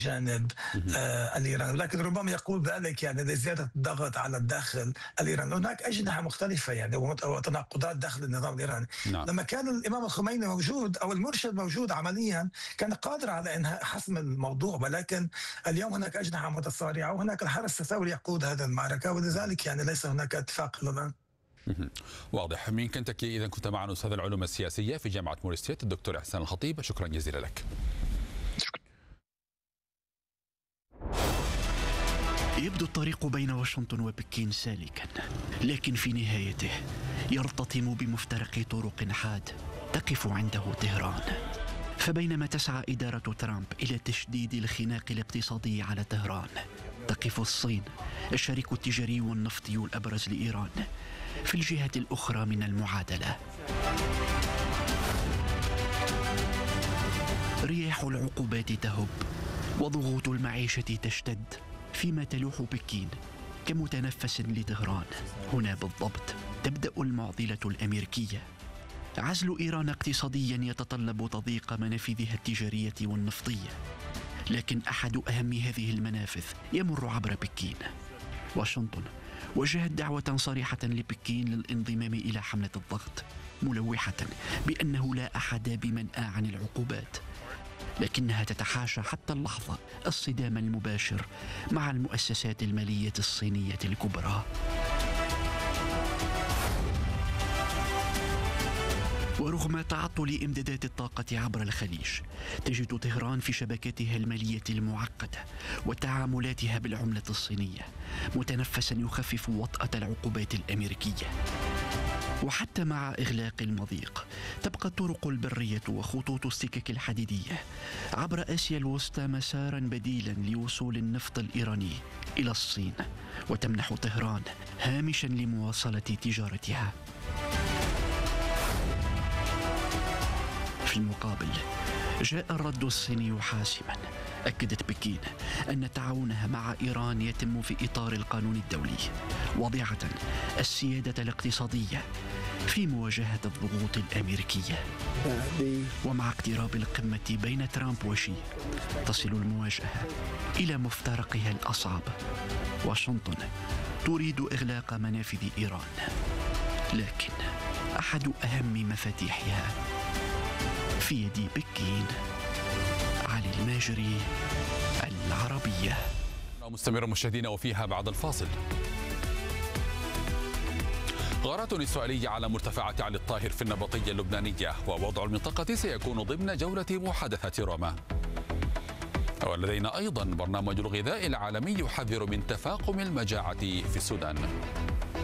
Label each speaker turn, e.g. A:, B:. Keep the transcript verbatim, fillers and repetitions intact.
A: جانب
B: اهم.
A: آه، الإيراني، لكن ربما يقول ذلك يعني لزيادة الضغط على الداخل الإيراني. هناك أجنحة مختلفة يعني ومت- وتناقضات داخل النظام الإيراني.
B: نعم.
A: لما كان الإمام الخميني موجود أو المرشد موجود عمليا كان قادر على إنهاء حسم الموضوع، ولكن اليوم هناك أجنحة متصارعة وهناك الحرس الثوري يقود هذه المعركة، ولذلك يعني ليس هناك اتفاق الآن.
B: اهم. واضح. من كنتاكي إذا كنت معنا أستاذ العلوم السياسية في جامعة موريستيت الدكتور إحسان الخطيب، شكرا جزيلا لك.
C: يبدو الطريق بين واشنطن وبكين سالكا، لكن في نهايته يرتطم بمفترق طرق حاد تقف عنده طهران. فبينما تسعى إدارة ترامب إلى تشديد الخناق الاقتصادي على طهران، تقف الصين الشريك التجاري والنفطي الأبرز لإيران في الجهة الأخرى من المعادلة. رياح العقوبات تهب وضغوط المعيشة تشتد، فيما تلوح بكين كمتنفس لطهران. هنا بالضبط تبدأ المعضلة الأمريكية. عزل إيران اقتصاديا يتطلب تضييق منافذها التجارية والنفطية، لكن أحد أهم هذه المنافذ يمر عبر بكين. واشنطن وجهت دعوة صريحة لبكين للانضمام إلى حملة الضغط، ملوحة بأنه لا أحد بمنأى عن العقوبات، لكنها تتحاشى حتى اللحظة الصدام المباشر مع المؤسسات المالية الصينية الكبرى. ورغم تعطل إمدادات الطاقة عبر الخليج، تجد طهران في شبكاتها المالية المعقدة وتعاملاتها بالعملة الصينية متنفسا يخفف وطأة العقوبات الأمريكية. وحتى مع إغلاق المضيق تبقى الطرق البرية وخطوط السكك الحديدية عبر آسيا الوسطى مسارا بديلا لوصول النفط الإيراني إلى الصين، وتمنح طهران هامشا لمواصلة تجارتها. في المقابل جاء الرد الصيني حاسما. أكدت بكين أن تعاونها مع إيران يتم في إطار القانون الدولي، واضعة السيادة الاقتصادية في مواجهة الضغوط الأمريكية. ومع اقتراب القمة بين ترامب وشي تصل المواجهة إلى مفترقها الأصعب. واشنطن تريد إغلاق منافذ إيران، لكن أحد أهم مفاتيحها في يد بكين. علي الماجري، العربية.
B: مستمر مشاهدينا وفيها بعد الفاصل. غارات إسرائيلية على مرتفعات علي الطاهر في النبطية اللبنانية، ووضع المنطقة سيكون ضمن جولة محادثة روما. ولدينا أيضا برنامج الغذاء العالمي يحذر من تفاقم المجاعة في السودان.